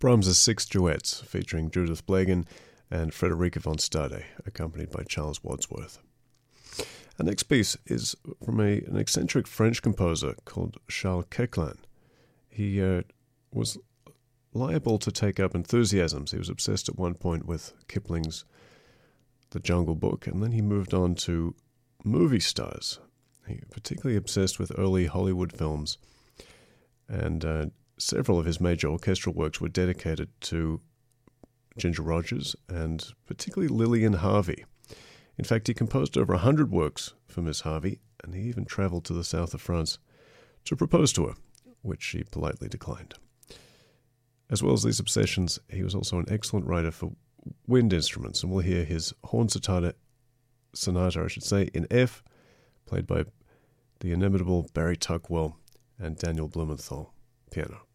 Brahms' six duets featuring Judith Blagan and Frederica von Stade, accompanied by Charles Wadsworth. Our next piece is from an eccentric French composer called Charles Koechlin. He was liable to take up enthusiasms. He was obsessed at one point with Kipling's The Jungle Book, and then he moved on to movie stars. He was particularly obsessed with early Hollywood films, and several of his major orchestral works were dedicated to Ginger Rogers and particularly Lillian Harvey. In fact, he composed over 100 works for Miss Harvey, and he even traveled to the south of France to propose to her, which she politely declined. As well as these obsessions, he was also an excellent writer for wind instruments, and we'll hear his horn sonata, in F, played by the inimitable Barry Tuckwell and Daniel Blumenthal, piano.